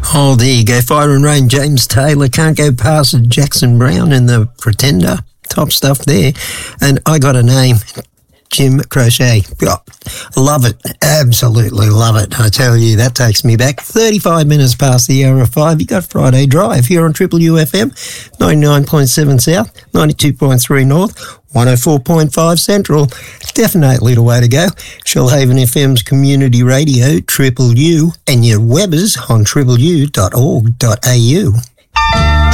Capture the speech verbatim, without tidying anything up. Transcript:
Oh, there you go. Fire and Rain, James Taylor. Can't go past Jackson Brown and the Pretender. Top stuff there. And I got a name, Jim Croce. Oh, love it. Absolutely love it. I tell you, that takes me back thirty-five minutes past the hour of five. You got Friday Drive here on Triple U F M, ninety-nine point seven South, ninety-two point three North, one oh four point five Central. Definitely the way to go. Shoalhaven F M's community radio, Triple U, and your Webbers on triple u dot org dot a u.